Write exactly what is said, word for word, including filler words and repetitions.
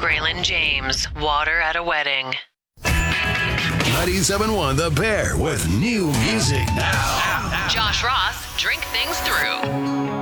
Braylon James, Water at a Wedding. ninety-seven point one The Bear with new music now. Josh Ross, Drink Things Through.